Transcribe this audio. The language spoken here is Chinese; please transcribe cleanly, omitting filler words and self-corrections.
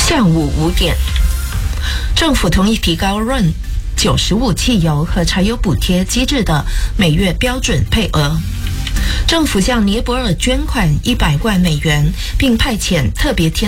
下午5点，政府同意提高润95汽油和柴油补贴机制的每月标准配额。政府向尼泊尔捐款100万美元，并派遣特别天